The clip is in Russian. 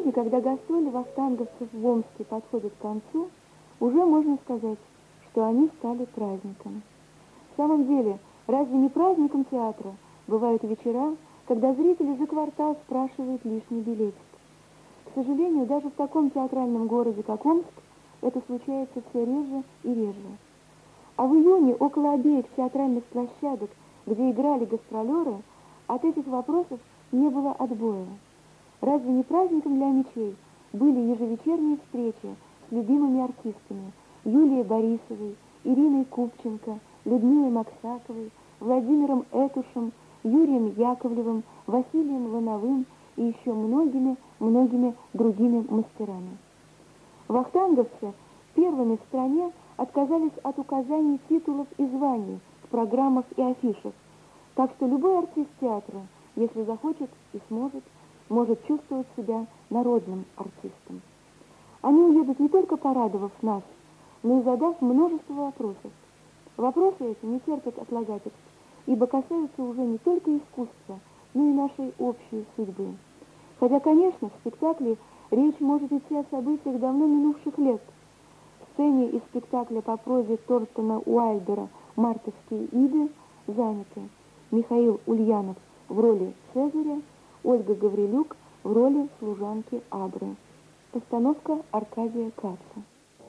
Сегодня, когда гастроли вахтанговцев в Омске подходят к концу, уже можно сказать, что они стали праздником. В самом деле, разве не праздником театра бывают вечера, когда зрители за квартал спрашивают лишний билетик? К сожалению, даже в таком театральном городе, как Омск, это случается все реже и реже. А в июне около обеих театральных площадок, где играли гастролеры, от этих вопросов не было отбоя. Разве не праздником для мечей были ежевечерние встречи с любимыми артистками Юлией Борисовой, Ириной Купченко, Людмилой Максаковой, Владимиром Этушем, Юрием Яковлевым, Василием Лановым и еще многими другими мастерами? Вахтанговцы первыми в стране отказались от указаний титулов и званий в программах и афишах, так что любой артист театра, если захочет и сможет, может чувствовать себя народным артистом. Они уедут не только порадовав нас, но и задав множество вопросов. Вопросы эти не терпят отлагательств, ибо касаются уже не только искусства, но и нашей общей судьбы. Хотя, конечно, в спектакле речь может идти о событиях давно минувших лет. В сцене из спектакля по прозе Торстена Уайльдера «Мартовские иды» заняты Михаил Ульянов в роли Цезаря, Ольга Гаврилюк в роли служанки Абры. Постановка Аркадия Каца.